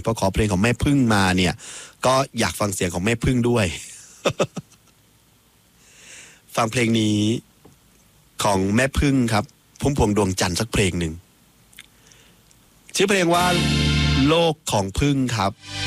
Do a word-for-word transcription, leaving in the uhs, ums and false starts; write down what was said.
พอขอเพลงของแม่พึ่งมาเนี่ยก็อยากฟังเสียงของแม่พึ่งด้วย ฟังเพลงนี้ของแม่พึ่งครับพุ่มพวงดวงจันทร์สักเพลงหนึ่งชื่อเพลงว่าโลกของพึ่งครับ